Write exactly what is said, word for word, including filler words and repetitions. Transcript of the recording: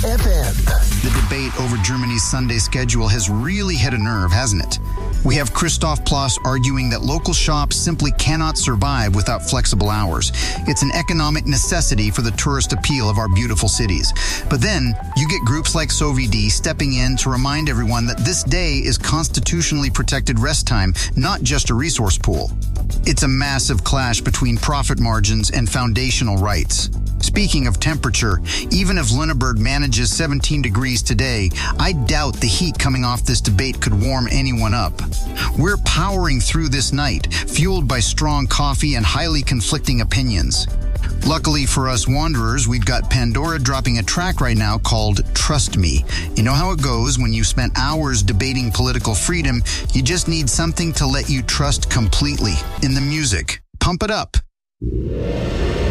F M. The debate over Germany's Sunday schedule has really hit a nerve, hasn't it? We have Christoph Ploss arguing that local shops simply cannot survive without flexible hours. It's an economic necessity for the tourist appeal of our beautiful cities. But then, you get groups like SoVD stepping in to remind everyone that this day is constitutionally protected rest time, not just a resource pool. It's a massive clash between profit margins and foundational rights. Speaking of temperature, even if Lüneburg manages seventeen degrees today, I doubt the heat coming off this debate could warm anyone up. We're powering through this night, fueled by strong coffee and highly conflicting opinions. Luckily for us wanderers, we've got Pandora dropping a track right now called Trust Me. You know how it goes when you've spent hours debating political freedom, you just need something to let you trust completely. In the music. Pump it up.